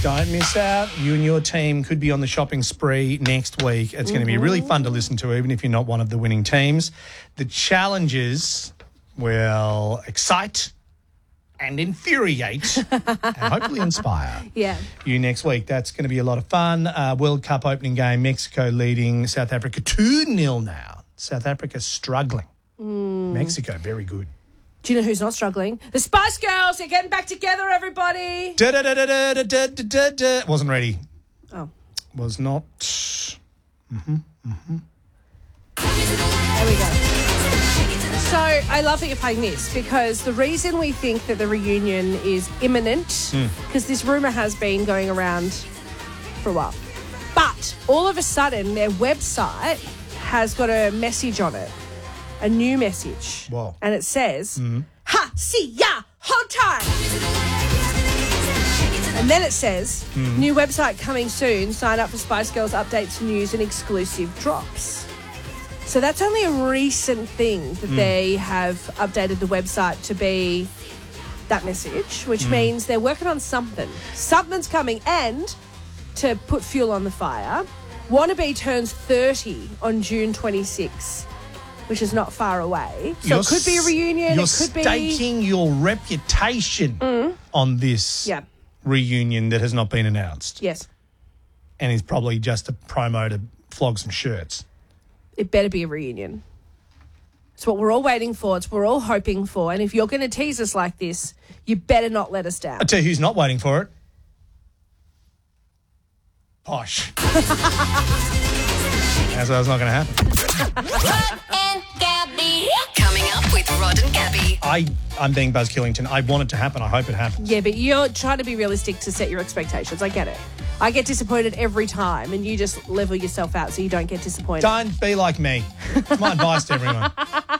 Don't miss out. You and your team could be on the shopping spree next week. It's going to be really fun to listen to, even if you're not one of the winning teams. The challenges will excite and infuriate and hopefully inspire you next week. That's going to be a lot of fun. World Cup opening game, Mexico leading South Africa 2-0 now. South Africa struggling. Mexico, very good. Do you know who's not struggling? The Spice Girls. They're getting back together, everybody. Wasn't ready. Oh. Was not. There we go. So I love that you're playing this because the reason we think that the reunion is imminent, because this rumour has been going around for a while, but all of a sudden their website has got a message on it, a new message. Wow. And it says, Ha, see ya, hold time. And then it says, new website coming soon. Sign up for Spice Girls updates, news and exclusive drops. So that's only a recent thing that they have updated the website to be that message, which means they're working on something. Something's coming. And to put fuel on the fire, Wannabe turns 30 on June 26, which is not far away. So it could be a reunion. You're it could be staking your reputation on this reunion that has not been announced. Yes. And is probably just a promo to flog some shirts. It better be a reunion. It's what we're all waiting for. It's what we're all hoping for. And if you're going to tease us like this, you better not let us down. I'll tell you who's not waiting for it. Posh. That's not going to happen. Rod and Gabby. Coming up with Rod and Gabby. I'm being Buzz Killington. I want it to happen. I hope it happens. Yeah, but you're trying to be realistic to set your expectations. I get it. I get disappointed every time, and you just level yourself out so you don't get disappointed. Don't be like me. It's my advice to everyone.